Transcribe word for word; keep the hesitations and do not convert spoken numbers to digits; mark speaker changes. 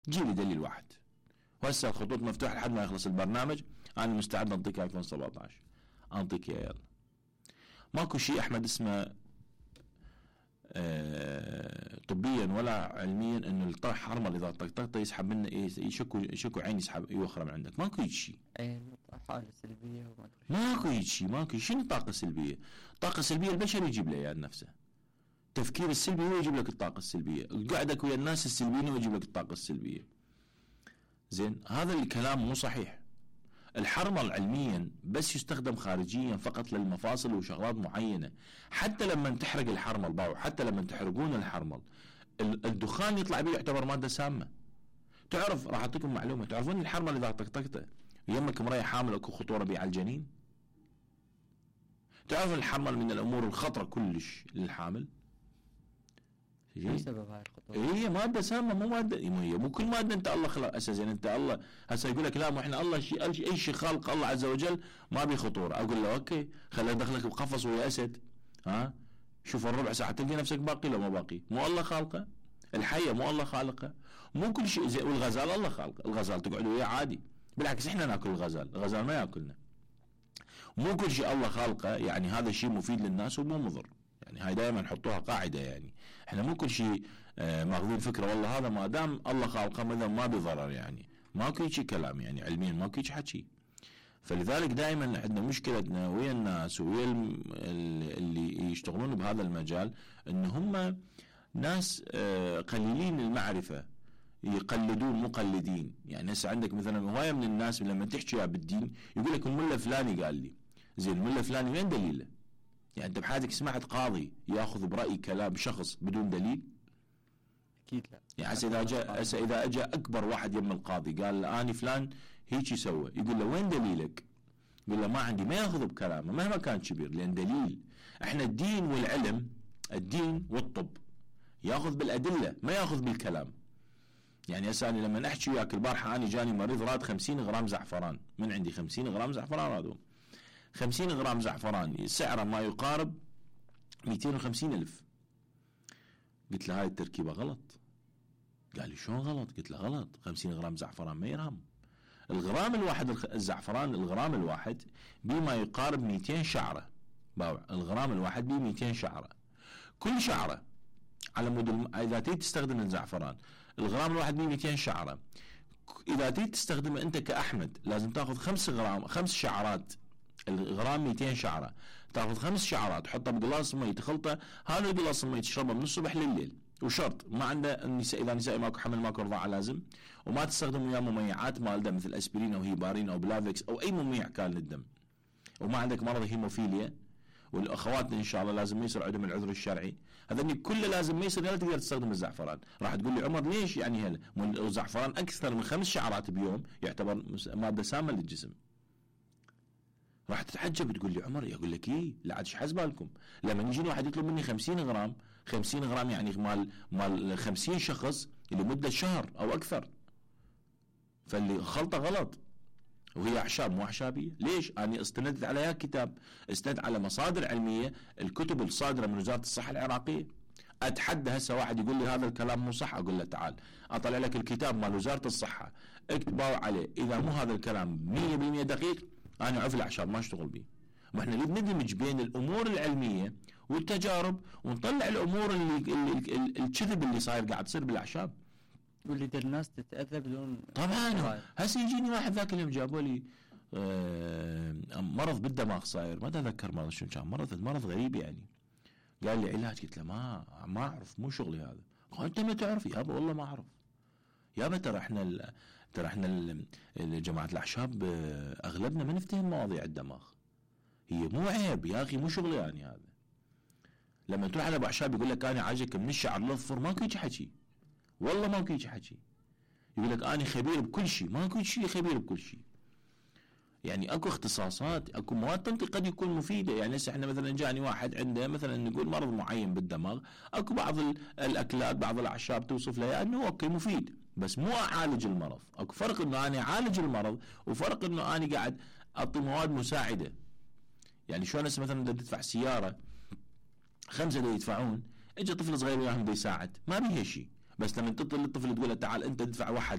Speaker 1: جيب لي دليل واحد. وهسه الخطوط مفتوحه لحد ما يخلص البرنامج، انا مستعد انطيك ايفون سبعة عشر، انطيك يا يلا. ماكو شيء احمد اسمه آه طبيا ولا علميا انه الطرح حرمل اذا طقطقته يسحب منه ايه، يشكو يشكو عين يسحب يوخر من عندك. ماكو شيء،
Speaker 2: اي حاله سلبيه وما ادري
Speaker 1: ماكو شيء، ماكو. شنو الطاقه السلبيه؟ الطاقه السلبيه البشر يجيب له اياها نفسه. التفكير السلبي هو يجيب لك الطاقه السلبيه، قعدك ويا الناس السلبيين هو يجيب لك الطاقه السلبيه. زين، هذا الكلام مو صحيح. الحرمل علميا بس يستخدم خارجيا فقط للمفاصل وشغلات معينه. حتى لما تحرق الحرمل باو، حتى لما تحرقون الحرمل الدخان يطلع به يعتبر ماده سامه. تعرف، راح اعطيكم معلومه، تعرفون الحرمل اذا طقطقته يمك امراه حامل اكو خطوره به على الجنين؟ تعرف الحرمل من الامور الخطره كلش للحامل.
Speaker 2: شو سبب هاي الخطوره؟
Speaker 1: هي ماده سامه، مو ماده، هي مو كل ماده انت الله خلق اساسا. انت الله هسه يقول لك لا مو احنا الله شيء اي شيء خالق الله عز وجل ما بي خطوره. اقول له اوكي، خليه ادخلك بقفص ويا اسد، ها شوف الربع ساعه تلقى نفسك باقي لو ما باقي. مو الله خالقه؟ الحيه مو الله خالقه؟ مو كل شيء زي، والغزال الله خالقه. الغزال تقعد وياه عادي، بالعكس احنا ناكل الغزال، الغزال ما ياكلنا. مو كل شيء الله خالقه يعني هذا الشيء مفيد للناس ومو مضر. يعني هاي دائما نحطوها قاعده، يعني احنا مو كل شيء آه ماخذين فكره والله هذا ما دام الله خالقه مثلا ما بضرر، يعني ماكو شيء كلام، يعني علميا ماكو شيء حكي. فلذلك دائما عندنا مشكلتنا ويا الناس ويا اللي يشتغلون بهذا المجال ان هم ناس آه قليلين المعرفه، يقلدون مقلدين. يعني هسه عندك مثلا هوايه من الناس لما تحكي بالدين يقول لك الملا فلاني قال لي. زين، الملا فلاني وين دليله؟ يعني انت بحياتك سمعت قاضي ياخذ براي كلام شخص بدون دليل؟
Speaker 2: اكيد لا.
Speaker 1: يعني هسه اذا جاء هسه اذا اجى اكبر واحد يم القاضي قال اني فلان هيك يسوى، يقول له وين دليلك؟ يقول له ما عندي. ما ياخذ بكلامه مهما كان كبير، لان دليل. احنا الدين والعلم، الدين والطب ياخذ بالادله ما ياخذ بالكلام. يعني هسه انا لما احكي وياك البارحه اني جاني مريض راد خمسين غرام زعفران من عندي، خمسين غرام زعفران رادوا، خمسين غرام زعفران سعره ما يقارب مئتين وخمسين ألف. قلت له هاي التركيبة غلط. قال لي شلون غلط؟ قلت له غلط، خمسين غرام زعفران ما يرهم. الغرام الواحد الزعفران الغرام الواحد بما يقارب مئتين شعرة. باوع الغرام الواحد بيه مئتين شعرة. كل شعرة على مود الم... اذا تريد تستخدم الزعفران الغرام الواحد بيه مئتين شعرة. اذا تريد تستخدمه انت كأحمد لازم تاخذ خمس غرام، خمس شعرات. الغرام مئتين شعره، تاخذ خمس شعرات تحطها بقلاص مي تخلطه. هذا القلاص المي تشربه من الصبح لليل، وشرط ما عنده النساء اذا نسائي ماكو حمل ماكو رضاعه لازم، وما تستخدم وياه مميعات مال مثل اسبرين او هيبارين او بلافكس او اي مميع كان للدم، وما عندك مرض هيموفيليا. والاخواتنا ان شاء الله لازم ما يصير عندهم العذر الشرعي، هذا كله لازم ما يصير. لا تقدر تستخدم الزعفران. راح تقول لي عمر ليش؟ يعني هلا الزعفران اكثر من خمس شعرات بيوم يعتبر ماده سامه للجسم. راح تتعجب تقول لي عمر، يقول لك ايه لا عاد حسب بالكم لما يجي واحد يطلب مني خمسين غرام، خمسين غرام يعني مال مال خمسين شخص لمده شهر او اكثر. فاللي خلطه غلط وهي اعشاب مو اعشابيه. ليش؟ اني استندت على كتاب، استند على مصادر علميه، الكتب الصادره من وزاره الصحه العراقيه. اتحدى هسه واحد يقول لي هذا الكلام مو صح، اقول له تعال اطلع لك الكتاب مال وزاره الصحه اكتبوا عليه، اذا مو هذا الكلام مية بالمية دقيق انا عرف الاعشاب ما اشتغل به. ما احنا نريد ندمج بين الامور العلميه والتجارب ونطلع الامور اللي الكذب اللي صاير قاعد تصير بالاعشاب.
Speaker 2: واللي الناس تتاذى بدون
Speaker 1: طبعا. هسه يجيني واحد ذاك اليوم جابوا لي آه مرض بالدماغ صاير، ما اتذكر مرض شنو كان، مرض مرض غريب يعني. قال لي علاج، قلت له ما ما اعرف مو شغلي هذا. قال انت ما تعرف؟ يابا والله ما اعرف يابا، ترى احنا ترى احنا جماعه الاعشاب اغلبنا ما نفتهم مواضيع الدماغ. هي مو عيب يا اخي، مو شغلي يعني هذا. لما تروح على ابو اعشاب يقول لك انا عاجك من الشعر للظفر، ماكو هيك حكي، والله ماكو هيك حكي. يقول لك انا خبير بكل شيء، ماكو شيء خبير بكل شيء. يعني اكو اختصاصات، اكو مواد تنطي قد يكون مفيده. يعني هسه احنا مثلا جاني واحد عنده مثلا نقول مرض معين بالدماغ، اكو بعض الاكلات بعض الاعشاب توصف له انه اوكي مفيد، بس مو اعالج المرض. اكو فرق انه انا اعالج المرض وفرق انه انا قاعد اعطي مواد مساعده. يعني شلون هسه مثلا بدك تدفع سياره خمسه اللي يدفعون، اجى طفل صغير وياهم بده يساعد ما بيه شيء، بس لما تطل الطفل تقول له تعال انت تدفع واحد